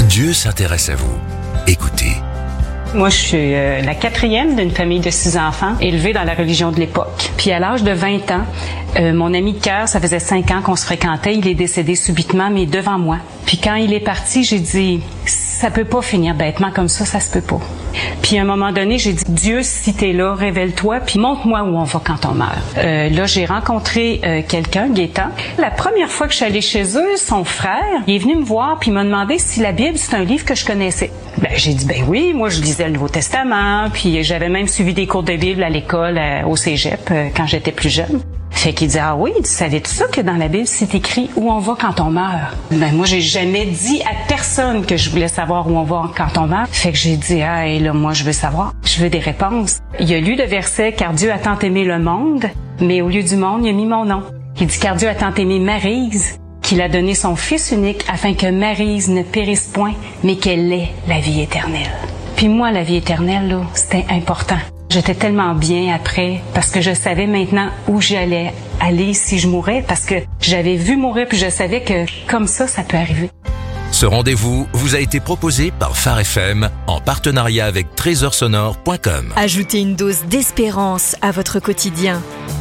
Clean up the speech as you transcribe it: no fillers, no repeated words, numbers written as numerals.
Dieu s'intéresse à vous. Écoutez. Moi, je suis la quatrième d'une famille de 6 enfants, élevée dans la religion de l'époque. Puis à l'âge de 20 ans, mon ami de cœur, ça faisait 5 ans qu'on se fréquentait, il est décédé subitement, mais devant moi. Puis quand il est parti, j'ai dit, ça peut pas finir bêtement comme ça se peut pas. Puis à un moment donné, j'ai dit, Dieu, si t'es là, révèle-toi, puis montre-moi où on va quand on meurt. Là, j'ai rencontré quelqu'un, Gaétan. La première fois que je suis allée chez eux, son frère, il est venu me voir, puis il m'a demandé si la Bible, c'est un livre que je connaissais. J'ai dit, oui, moi, je lisais le Nouveau Testament, puis j'avais même suivi des cours de Bible à l'école, au cégep, quand j'étais plus jeune. Fait qu'il dit, ah oui, tu savais tout ça que dans la Bible, c'est écrit où on va quand on meurt? Moi, j'ai jamais dit à personne que je voulais savoir où on va quand on meurt. Fait que j'ai dit, là, moi, je veux savoir. Je veux des réponses. Il a lu le verset, car Dieu a tant aimé le monde, mais au lieu du monde, il a mis mon nom. Il dit, car Dieu a tant aimé Maryse, qu'il a donné son Fils unique afin que Maryse ne périsse point, mais qu'elle ait la vie éternelle. Puis moi, la vie éternelle, là, c'était important. J'étais tellement bien après parce que je savais maintenant où j'allais aller si je mourais, parce que j'avais vu mourir puis je savais que comme ça peut arriver. Ce rendez-vous vous a été proposé par Phare FM en partenariat avec trésorsonore.com. Ajoutez une dose d'espérance à votre quotidien.